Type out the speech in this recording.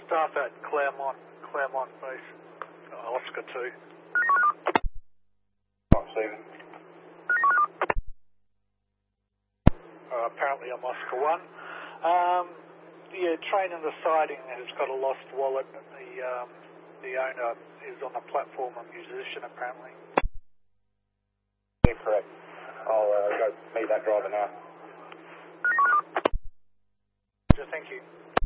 Staff at Claremont base. Oscar 2. Stephen. Apparently I'm Oscar 1. Yeah, train in the siding has got a lost wallet. The owner is on the platform, a musician apparently. Yeah, correct. I'll go meet that driver now. Thank you.